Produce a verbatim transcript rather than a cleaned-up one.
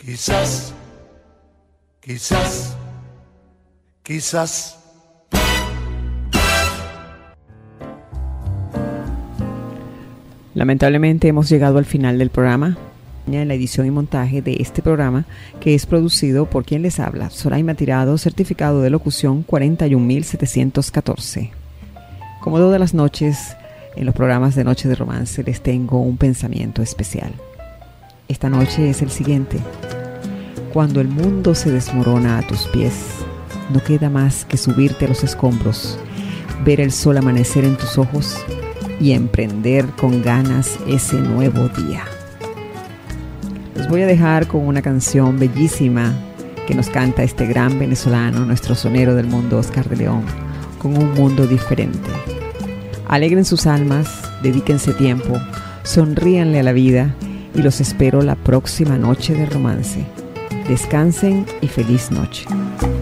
Quizás, quizás, quizás. Lamentablemente hemos llegado al final del programa, en la edición y montaje de este programa, que es producido por quien les habla, Soraima Tirado, certificado de locución cuarenta y un mil setecientos catorce. Como todas las noches, en los programas de Noche de Romance les tengo un pensamiento especial. Esta noche es el siguiente: cuando el mundo se desmorona a tus pies, no queda más que subirte a los escombros, ver el sol amanecer en tus ojos y emprender con ganas ese nuevo día. Los voy a dejar con una canción bellísima que nos canta este gran venezolano, nuestro sonero del mundo, Oscar de León, con Un Mundo Diferente. Alegren sus almas, dedíquense tiempo, sonríanle a la vida y los espero la próxima noche de romance. Descansen y feliz noche.